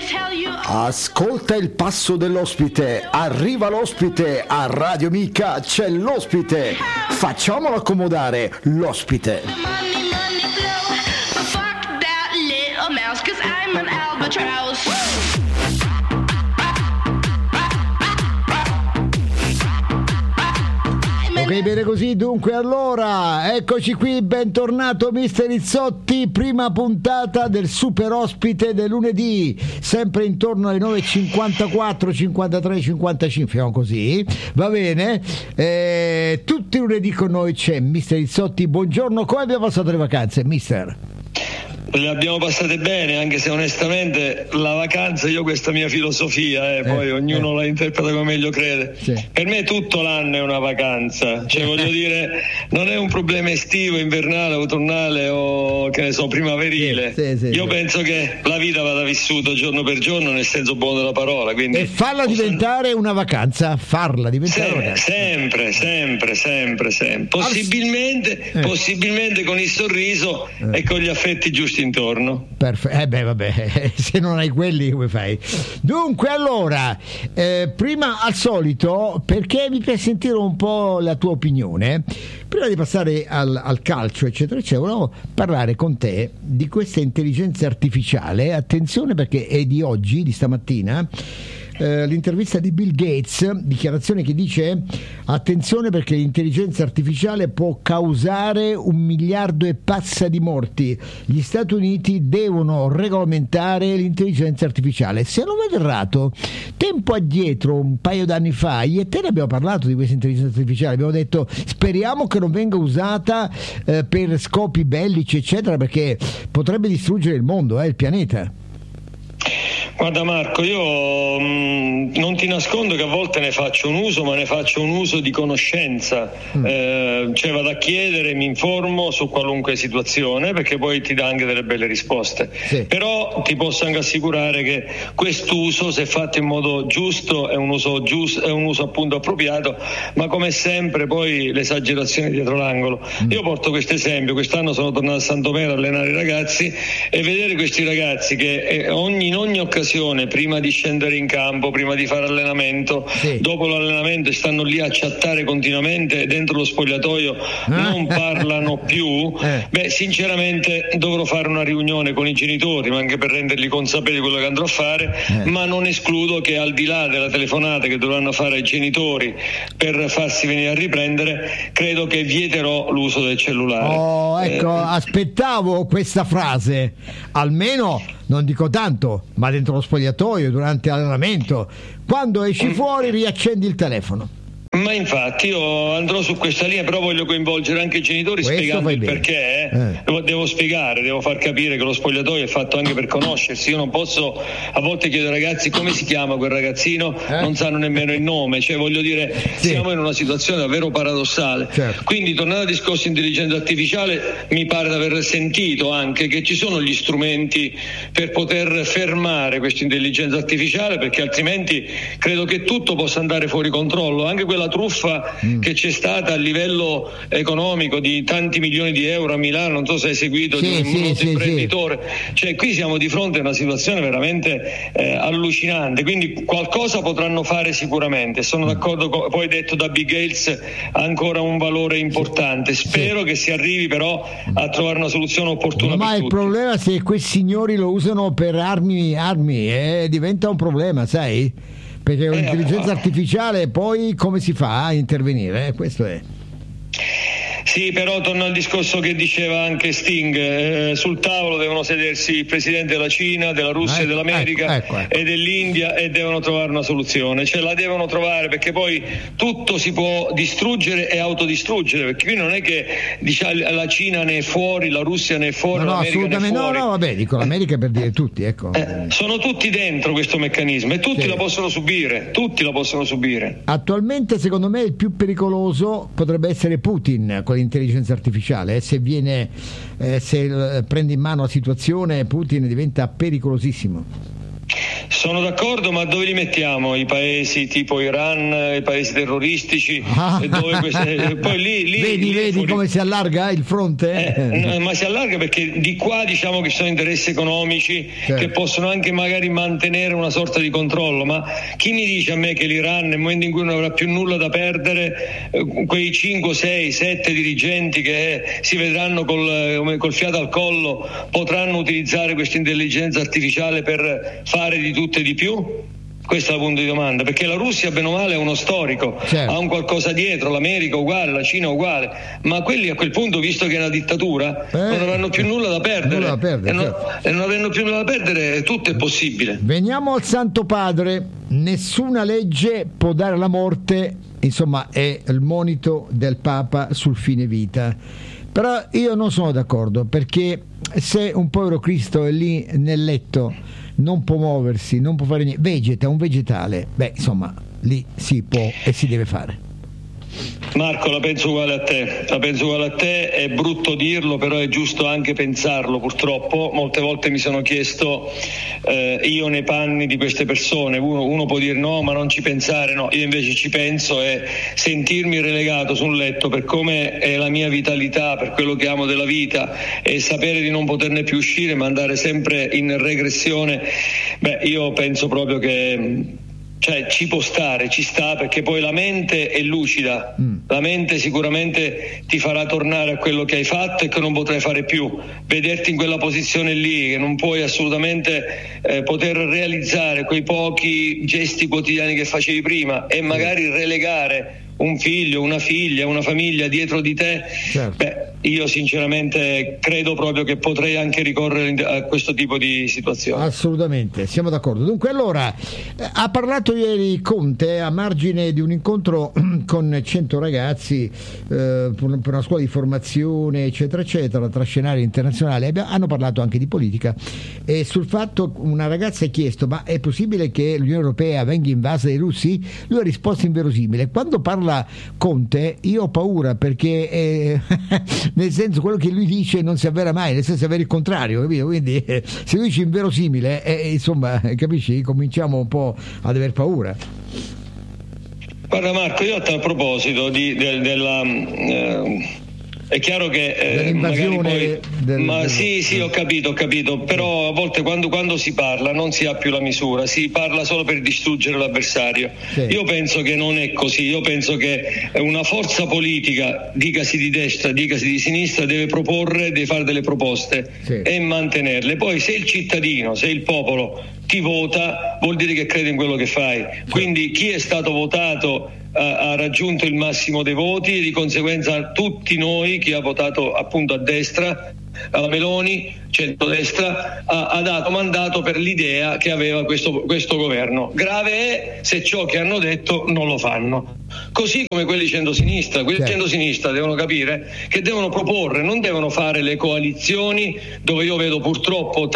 Ascolta il passo dell'ospite, arriva l'ospite, a Radio Mica c'è l'ospite, facciamolo accomodare l'ospite. Ok, bene così, dunque allora, eccoci qui, bentornato Mister Rizzotti, prima puntata del super ospite del lunedì, sempre intorno alle 9.54, 53, 55, siamo così, va bene, tutti i lunedì con noi c'è Mister Rizzotti, buongiorno, come abbiamo passato le vacanze, mister? Le abbiamo passate bene, anche se onestamente la vacanza, io questa mia filosofia, poi ognuno la interpreta come meglio crede. Sì. Per me tutto l'anno è una vacanza, cioè voglio dire, non è un problema estivo, invernale, autunnale o che ne so, primaverile. Io penso che la vita vada vissuta giorno per giorno nel senso buono della parola. Quindi e farla diventare una vacanza, sempre. Possibilmente con il sorriso e con gli affetti giusti intorno. Vabbè, se non hai quelli come fai? Dunque allora, prima al solito, perché mi piace sentire un po' la tua opinione, prima di passare al calcio eccetera eccetera, volevo parlare con te di questa intelligenza artificiale. Attenzione, perché è di oggi, di stamattina, l'intervista di Bill Gates, dichiarazione che dice: attenzione perché l'intelligenza artificiale può causare 1 miliardo e passa di morti, gli Stati Uniti devono regolamentare l'intelligenza artificiale. Se non vedo errato, tempo addietro, un paio d'anni fa, io e te ne abbiamo parlato di questa intelligenza artificiale, abbiamo detto speriamo che non venga usata per scopi bellici eccetera, perché potrebbe distruggere il mondo, il pianeta. Guarda Marco, io non ti nascondo che a volte ne faccio un uso, ma ne faccio un uso di conoscenza, cioè vado a chiedere, mi informo su qualunque situazione, perché poi ti dà anche delle belle risposte. Sì. Però ti posso anche assicurare che quest'uso, se fatto in modo giusto, è un uso appunto appropriato, ma come sempre poi l'esagerazione dietro l'angolo. Io porto questo esempio: quest'anno sono tornato a Santomero a allenare i ragazzi e vedere questi ragazzi che in ogni occasione, prima di scendere in campo, prima di fare allenamento, dopo l'allenamento, stanno lì a chattare continuamente dentro lo spogliatoio, non parlano più. Sinceramente dovrò fare una riunione con i genitori, ma anche per renderli consapevoli di quello che andrò a fare, ma non escludo che al di là della telefonata che dovranno fare ai genitori per farsi venire a riprendere, credo che vieterò l'uso del cellulare. Aspettavo questa frase, almeno non dico tanto, ma dentro lo spogliatoio, durante l'allenamento, quando esci fuori riaccendi il telefono. Ma infatti io andrò su questa linea, però voglio coinvolgere anche i genitori spiegando il perché. Devo spiegare, devo far capire che lo spogliatoio è fatto anche per conoscersi. Io non posso a volte chiedere ai ragazzi come si chiama quel ragazzino, non sanno nemmeno il nome, cioè voglio dire, siamo in una situazione davvero paradossale. Quindi, tornando al discorso intelligenza artificiale, mi pare di aver sentito anche che ci sono gli strumenti per poter fermare questa intelligenza artificiale, perché altrimenti credo che tutto possa andare fuori controllo, anche quella truffa che c'è stata a livello economico di tanti milioni di euro a Milano, non so se hai seguito, di un imprenditore. Cioè qui siamo di fronte a una situazione veramente allucinante, quindi qualcosa potranno fare sicuramente. Sono d'accordo poi detto da Bill Gates, ha ancora un valore importante. Spero che si arrivi però a trovare una soluzione opportuna per tutti. Ma il problema, se quei signori lo usano per armi, diventa un problema, sai? Perché l'intelligenza artificiale poi come si fa a intervenire? Questo è. Sì, però torno al discorso che diceva anche Sting, sul tavolo devono sedersi il presidente della Cina, della Russia, dell'America e dell'India, e devono trovare una soluzione, cioè la devono trovare, perché poi tutto si può distruggere e autodistruggere, perché qui non è che la Cina ne è fuori, la Russia ne è fuori, l'America assolutamente ne è fuori. No, vabbè, dico l'America per dire tutti, ecco. Sono tutti dentro questo meccanismo e tutti la possono subire, Attualmente secondo me il più pericoloso potrebbe essere Putin con l'intelligenza artificiale, se prende in mano la situazione, Putin diventa pericolosissimo. Sono d'accordo, ma dove li mettiamo? I paesi tipo Iran, i paesi terroristici? Poi lì vedi fuori... come si allarga il fronte? Ma si allarga perché di qua diciamo che ci sono interessi economici, certo, che possono anche magari mantenere una sorta di controllo, ma chi mi dice a me che l'Iran, nel momento in cui non avrà più nulla da perdere, quei 5, 6, 7 dirigenti che si vedranno col fiato al collo potranno utilizzare questa intelligenza artificiale per fare di tutto e di più? Questo è il punto di domanda, perché la Russia bene o male è uno storico, certo, ha un qualcosa dietro, l'America uguale, la Cina uguale, ma quelli a quel punto, visto che è una dittatura, non avranno più nulla da perdere, e non avendo più nulla da perdere tutto è possibile. Veniamo al Santo Padre. Nessuna legge può dare la morte, insomma è il monito del Papa sul fine vita. Però io non sono d'accordo, perché se un povero Cristo è lì nel letto, non può muoversi, non può fare niente, vegeta, un vegetale, insomma lì si può e si deve fare. Marco, la penso uguale a te, è brutto dirlo, però è giusto anche pensarlo. Purtroppo molte volte mi sono chiesto, io nei panni di queste persone, uno può dire no, ma non ci pensare, no, io invece ci penso, e sentirmi relegato su un letto per come è la mia vitalità, per quello che amo della vita, e sapere di non poterne più uscire ma andare sempre in regressione, io penso proprio che ci può stare, ci sta, perché poi la mente è lucida, la mente sicuramente ti farà tornare a quello che hai fatto e che non potrai fare più. Vederti in quella posizione lì, che non puoi assolutamente poter realizzare quei pochi gesti quotidiani che facevi prima, e magari relegare un figlio, una figlia, una famiglia dietro di te, certo, io sinceramente credo proprio che potrei anche ricorrere a questo tipo di situazione. Assolutamente, siamo d'accordo. Dunque, allora, ha parlato ieri Conte a margine di un incontro con 100 ragazzi per una scuola di formazione, eccetera eccetera, tra scenari internazionali. Hanno parlato anche di politica, e sul fatto, una ragazza ha chiesto: ma è possibile che l'Unione Europea venga invasa dai russi? Lui ha risposto inverosimile. Quando parla Conte io ho paura, perché nel senso, quello che lui dice non si avvera mai, nel senso, avvera il contrario, capito? Quindi se lui dice inverosimile, insomma, capisci, cominciamo un po' ad aver paura. Guarda Marco, io a tal proposito della è chiaro che magari poi, sì, ho capito, però a volte quando si parla non si ha più la misura, si parla solo per distruggere l'avversario. Sì. Io penso che non è così, io penso che una forza politica, dicasi di destra, dicasi di sinistra, deve fare delle proposte, sì, e mantenerle. Poi se il cittadino, se il popolo ti vota, vuol dire che crede in quello che fai. Sì. Quindi chi è stato votato ha raggiunto il massimo dei voti, e di conseguenza tutti noi, chi ha votato appunto a destra, alla Meloni, centrodestra, ha dato mandato per l'idea che aveva questo governo. Grave è se ciò che hanno detto non lo fanno. Così come quelli di centrosinistra. Quelli di centrosinistra devono capire che devono proporre, non devono fare le coalizioni, dove io vedo purtroppo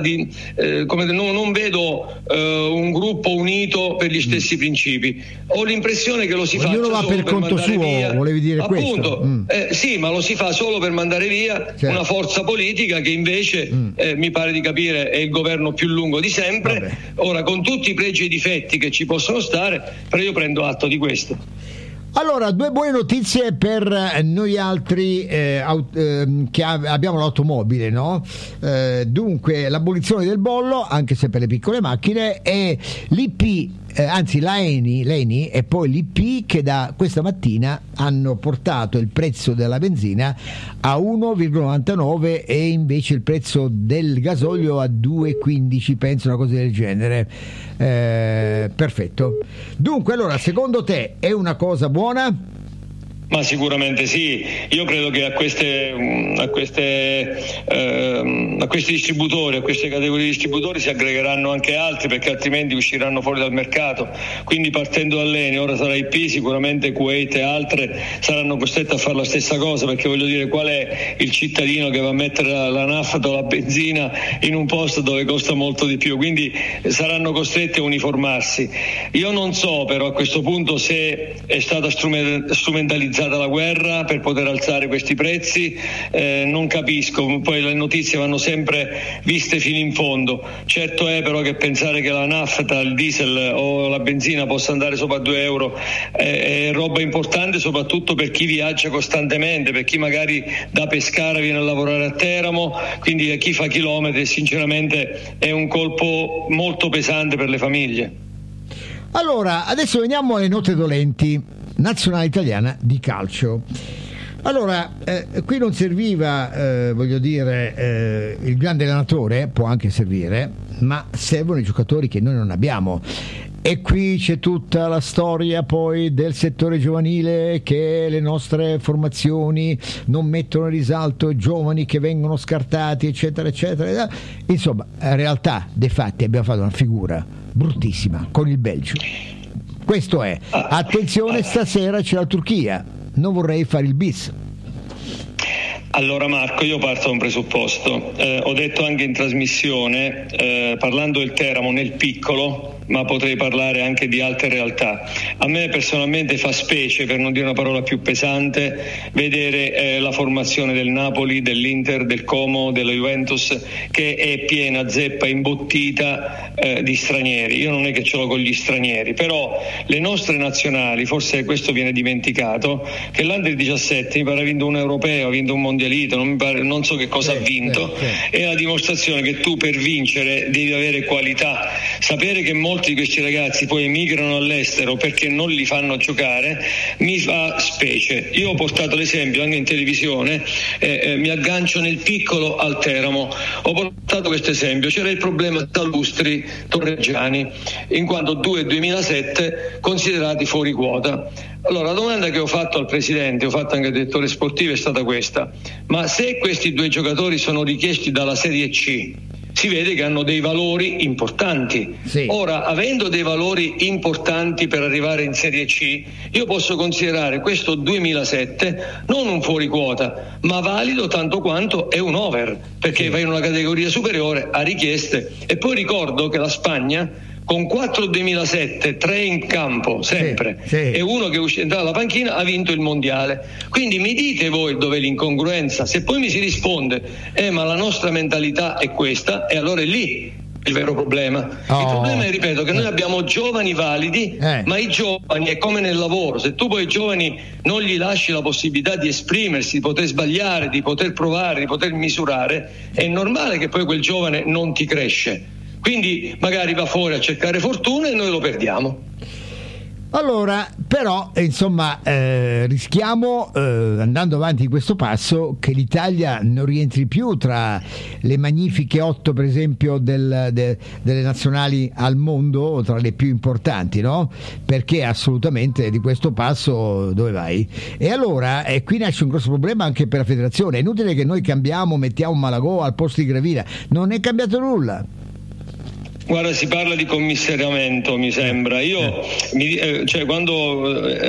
non vedo un gruppo unito per gli stessi principi. Ho l'impressione che lo si faccia solo per conto suo, via. Volevi dire appunto, questo? Sì, ma lo si fa solo per mandare via una forza politica che invece mi pare di capire è il governo più lungo di sempre. Vabbè. Ora, con tutti i pregi e i difetti che ci possono stare, però io prendo atto di questo. Allora, due buone notizie per noi altri che abbiamo l'automobile, no? Dunque, l'abolizione del bollo, anche se per le piccole macchine, e l'IP, anzi l'ENI e poi l'IP, che da questa mattina hanno portato il prezzo della benzina a 1,99 e invece il prezzo del gasolio a 2,15, penso, una cosa del genere. Perfetto. Dunque, allora, secondo te è una cosa buona? Ma sicuramente sì, io credo che a questi distributori, a queste categorie di distributori si aggregheranno anche altri, perché altrimenti usciranno fuori dal mercato. Quindi, partendo dall'ENI, ora sarà IP, sicuramente Kuwait e altre saranno costrette a fare la stessa cosa, perché voglio dire, qual è il cittadino che va a mettere la nafta o la benzina in un posto dove costa molto di più? Quindi saranno costretti a uniformarsi. Io non so però a questo punto se è stata strumentalizzata utilizzata la guerra per poter alzare questi prezzi, non capisco, poi le notizie vanno sempre viste fino in fondo. Certo è però che pensare che la nafta, il diesel o la benzina possa andare sopra 2 euro è roba importante, soprattutto per chi viaggia costantemente, per chi magari da Pescara viene a lavorare a Teramo, quindi a chi fa chilometri. Sinceramente è un colpo molto pesante per le famiglie. Allora, adesso veniamo alle note dolenti. Nazionale italiana di calcio. Allora, qui non serviva, voglio dire, il grande allenatore, può anche servire, ma servono i giocatori che noi non abbiamo. E qui c'è tutta la storia poi del settore giovanile, che le nostre formazioni non mettono in risalto giovani che vengono scartati, eccetera, eccetera. Insomma, in realtà, dei fatti, abbiamo fatto una figura bruttissima con il Belgio. Questo è. Attenzione, stasera c'è la Turchia. Non vorrei fare il bis. Allora Marco, io parto da un presupposto, ho detto anche in trasmissione, parlando del Teramo nel piccolo, ma potrei parlare anche di altre realtà. A me personalmente fa specie, per non dire una parola più pesante, vedere la formazione del Napoli, dell'Inter, del Como, della Juventus, che è piena zeppa, imbottita di stranieri. Io non è che ce l'ho con gli stranieri, però le nostre nazionali, forse questo viene dimenticato, che l'Under 17 mi pare ha vinto un europeo, ha vinto un mondialito, non so che cosa ha vinto, è la dimostrazione che tu per vincere devi avere qualità. Sapere che molti di questi ragazzi poi emigrano all'estero perché non li fanno giocare mi fa specie. Io ho portato l'esempio anche in televisione, mi aggancio nel piccolo al Teramo, ho portato questo esempio. C'era il problema Salustri, Torreggiani, in quanto 2007 considerati fuori quota. Allora, la domanda che ho fatto al presidente, ho fatto anche al direttore sportivo, è stata questa: ma se questi due giocatori sono richiesti dalla Serie C, si vede che hanno dei valori importanti. Sì. Ora, avendo dei valori importanti per arrivare in Serie C, io posso considerare questo 2007 non un fuori quota, ma valido tanto quanto è un over, perché va in una categoria superiore a richieste. E poi ricordo che la Spagna, con 4 2007, 3 in campo sempre, e uno che è entrato dalla panchina, ha vinto il mondiale. Quindi mi dite voi dov'è l'incongruenza. Se poi mi si risponde ma la nostra mentalità è questa, e allora è lì il vero problema. Il problema è, ripeto, che noi abbiamo giovani validi, ma i giovani è come nel lavoro: se tu poi ai giovani non gli lasci la possibilità di esprimersi, di poter sbagliare, di poter provare, di poter misurare, è normale che poi quel giovane non ti cresce. Quindi magari va fuori a cercare fortuna e noi lo perdiamo. Allora, però, insomma, rischiamo, andando avanti in questo passo, che l'Italia non rientri più tra le magnifiche 8, per esempio, delle nazionali al mondo, o tra le più importanti, no? Perché assolutamente di questo passo dove vai? E allora, qui nasce un grosso problema anche per la federazione. È inutile che noi cambiamo, mettiamo Malagò al posto di Gravina. Non è cambiato nulla. Guarda, si parla di commissariamento, mi sembra. Io quando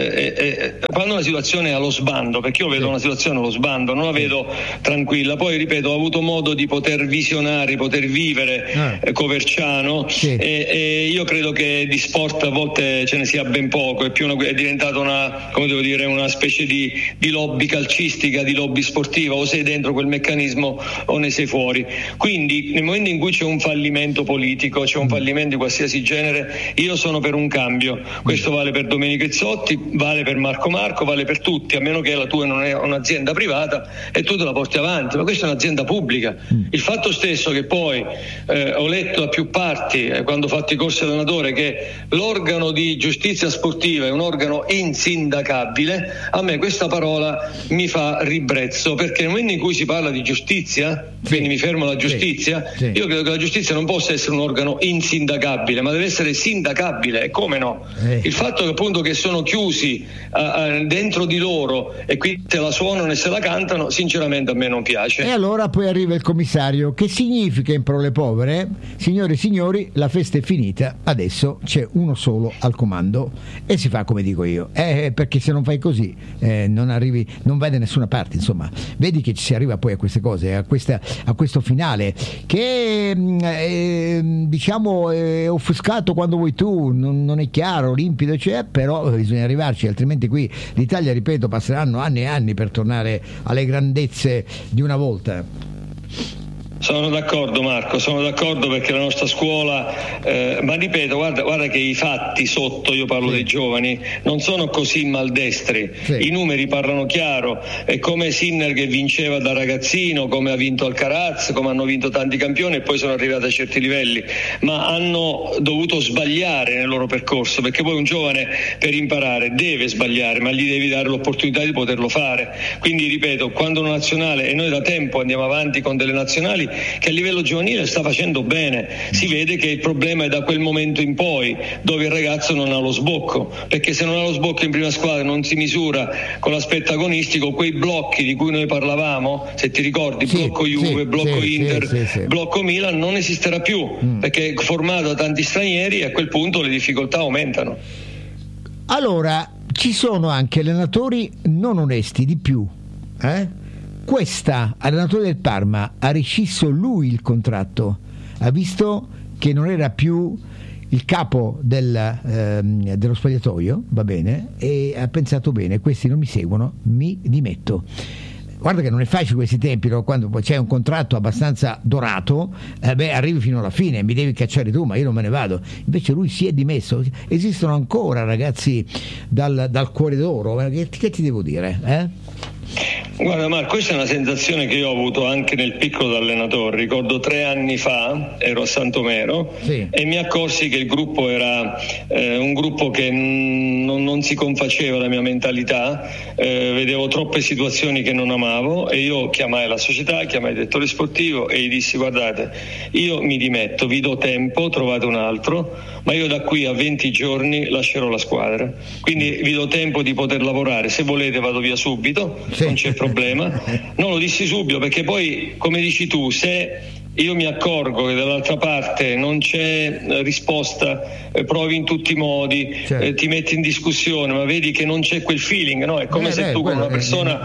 la situazione è allo sbando, perché io vedo una situazione allo sbando, non la vedo tranquilla. Poi ripeto, ho avuto modo di poter visionare, di poter vivere Coverciano, e io credo che di sport a volte ce ne sia ben poco, è diventata una specie di lobby calcistica, di lobby sportiva. O sei dentro quel meccanismo o ne sei fuori. Quindi nel momento in cui c'è un fallimento politico, c'è un fallimento di qualsiasi genere, io sono per un cambio. Questo vale per Domenico Izzotti, vale per Marco, vale per tutti, a meno che la tua non è un'azienda privata e tu te la porti avanti, ma questa è un'azienda pubblica. Il fatto stesso che poi ho letto da più parti, quando ho fatto i corsi allenatore, che l'organo di giustizia sportiva è un organo insindacabile, a me questa parola mi fa ribrezzo, perché nel momento in cui si parla di giustizia, quindi mi fermo alla giustizia, io credo che la giustizia non possa essere un organo insindacabile, ma deve essere sindacabile. E come no? Il fatto che appunto che sono chiusi dentro di loro e qui se la suonano e se la cantano, sinceramente a me non piace. E allora poi arriva il commissario, che significa in parole povere: signore e signori, la festa è finita, adesso c'è uno solo al comando, e si fa come dico io, perché se non fai così non vai da nessuna parte. Insomma, vedi che ci si arriva poi a queste cose, a questo finale che diciamo diciamo è offuscato quando vuoi tu, non è chiaro, limpido c'è, però bisogna arrivarci, altrimenti qui l'Italia, ripeto, passeranno anni e anni per tornare alle grandezze di una volta. Sono d'accordo Marco, sono d'accordo, perché la nostra scuola, ma ripeto, guarda che i fatti sotto, io parlo dei giovani, non sono così maldestri, i numeri parlano chiaro, è come Sinner che vinceva da ragazzino, come ha vinto Alcaraz, come hanno vinto tanti campioni e poi sono arrivati a certi livelli, ma hanno dovuto sbagliare nel loro percorso, perché poi un giovane per imparare deve sbagliare, ma gli devi dare l'opportunità di poterlo fare. Quindi ripeto, quando una nazionale, e noi da tempo andiamo avanti con delle nazionali che a livello giovanile sta facendo bene, si vede che il problema è da quel momento in poi, dove il ragazzo non ha lo sbocco, perché se non ha lo sbocco in prima squadra, non si misura con l'aspetto agonistico, quei blocchi di cui noi parlavamo, se ti ricordi, blocco Juve, blocco Inter, blocco Milan, non esisterà più, perché è formato da tanti stranieri e a quel punto le difficoltà aumentano. Allora, ci sono anche allenatori non onesti di più, Questa, allenatore del Parma, ha rescisso lui il contratto, ha visto che non era più il capo dello spogliatoio, va bene, e ha pensato bene, questi non mi seguono, mi dimetto. Guarda che non è facile questi tempi, no? Quando c'è un contratto abbastanza dorato, arrivi fino alla fine, mi devi cacciare tu, ma io non me ne vado. Invece lui si è dimesso. Esistono ancora ragazzi dal cuore d'oro, che ti devo dire? Guarda Marco, questa è una sensazione che io ho avuto anche nel piccolo da allenatore. Ricordo 3 anni fa ero a Santomero e mi accorsi che il gruppo era un gruppo che non si confaceva alla mia mentalità, vedevo troppe situazioni che non amavo e io chiamai la società, chiamai il direttore sportivo e gli dissi: guardate, io mi dimetto, vi do tempo, trovate un altro, ma io da qui a 20 giorni lascerò la squadra, quindi vi do tempo di poter lavorare, se volete vado via subito, non c'è problema. Non lo dissi subito, perché poi, come dici tu, se io mi accorgo che dall'altra parte non c'è risposta, provi in tutti i modi, ti metti in discussione, ma vedi che non c'è quel feeling, no? È come se tu con una persona,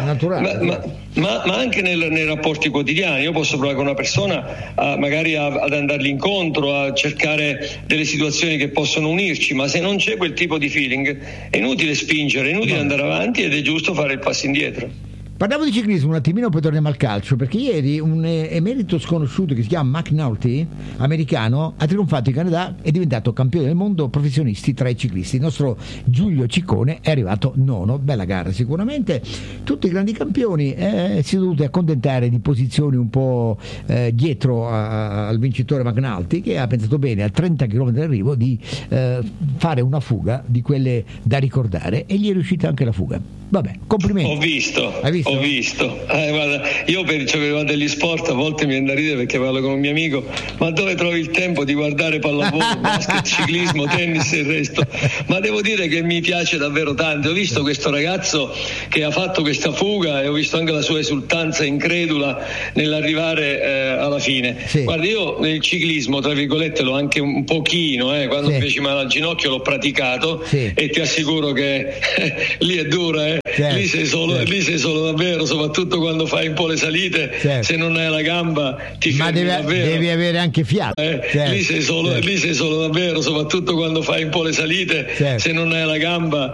ma anche nei rapporti quotidiani, io posso provare con una persona magari ad andargli incontro, a cercare delle situazioni che possono unirci, ma se non c'è quel tipo di feeling è inutile spingere, è inutile andare avanti ed è giusto fare il passo indietro. Parliamo di ciclismo un attimino, poi torniamo al calcio, perché ieri un emerito sconosciuto che si chiama McNulty, americano, ha trionfato in Canada, è diventato campione del mondo professionisti tra i ciclisti. Il nostro Giulio Ciccone è arrivato nono, bella gara sicuramente. Tutti i grandi campioni si sono dovuti accontentare di posizioni un po' dietro al vincitore McNulty, che ha pensato bene a 30 km d'arrivo di fare una fuga di quelle da ricordare, e gli è riuscita anche la fuga. Vabbè, complimenti. Ho visto. Hai visto? Ho visto. Guarda, io per ciò che riguarda gli sport a volte mi viene da ridere, perché parlo con un mio amico: ma dove trovi il tempo di guardare pallavolo, basket, ciclismo, tennis e il resto? Ma devo dire che mi piace davvero tanto. Ho visto questo ragazzo che ha fatto questa fuga e ho visto anche la sua esultanza incredula nell'arrivare alla fine. Guarda, io nel ciclismo, tra virgolette, l'ho anche un pochino, quando mi feci male al ginocchio l'ho praticato, e ti assicuro che lì è dura, lì sei solo davvero, soprattutto quando fai un po' le salite, se non hai la gamba ti fermi davvero. Devi avere anche fiato. Lì sei solo davvero, soprattutto quando fai un po' le salite, se non hai la gamba